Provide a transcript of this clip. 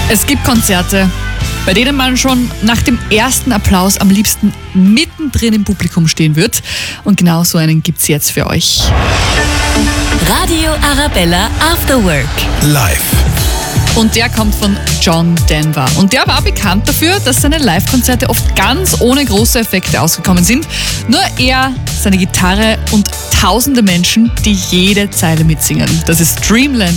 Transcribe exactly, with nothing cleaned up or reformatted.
Es gibt Konzerte, bei denen man schon nach dem ersten Applaus am liebsten mittendrin im Publikum stehen wird. Und genau so einen gibt's jetzt für euch. Radio Arabella After Work. Live. Und der kommt von John Denver. Und der war bekannt dafür, dass seine Live-Konzerte oft ganz ohne große Effekte ausgekommen sind. Nur er, seine Gitarre und tausende Menschen, die jede Zeile mitsingen. Das ist Dreamland